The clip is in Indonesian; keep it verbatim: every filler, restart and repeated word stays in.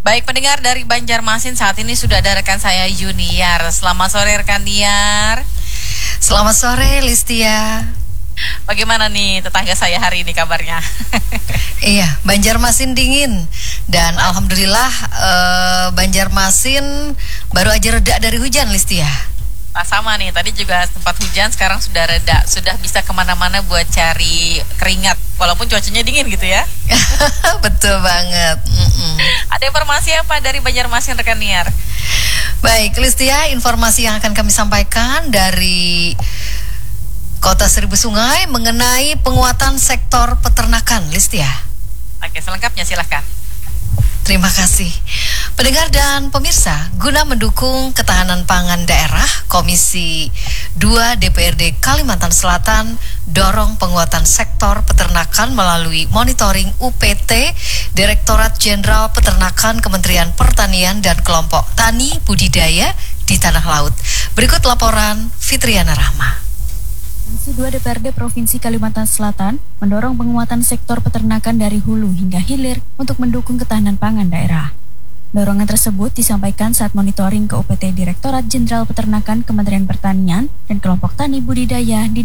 Baik pendengar dari Banjarmasin, saat ini sudah ada rekan saya Yuniar. Selamat sore rekan Niar. Selamat sore Listia. Bagaimana nih tetangga saya hari ini kabarnya? Iya, Banjarmasin dingin. Dan alhamdulillah eh, Banjarmasin baru aja reda dari hujan Listia. Nah, sama nih, tadi juga sempat hujan, sekarang sudah reda. Sudah bisa kemana-mana buat cari keringat, walaupun cuacanya dingin gitu ya. Betul banget. Mm-mm. Ada informasi apa dari Banjarmasin rekan Niar? Baik Listia, informasi yang akan kami sampaikan dari Kota Seribu Sungai mengenai penguatan sektor peternakan Listia. Oke, selengkapnya silahkan. Terima kasih. Pendengar dan pemirsa, guna mendukung ketahanan pangan daerah, Komisi dua D P R D Kalimantan Selatan dorong penguatan sektor peternakan melalui monitoring U P T Direktorat Jenderal Peternakan Kementerian Pertanian dan kelompok tani budidaya di tanah laut. Berikut laporan Fitriana Rahma. Komisi dua D P R D Provinsi Kalimantan Selatan mendorong penguatan sektor peternakan dari hulu hingga hilir untuk mendukung ketahanan pangan daerah. Dorongan tersebut disampaikan saat monitoring ke U P T Direktorat Jenderal Peternakan Kementerian Pertanian dan kelompok tani budidaya di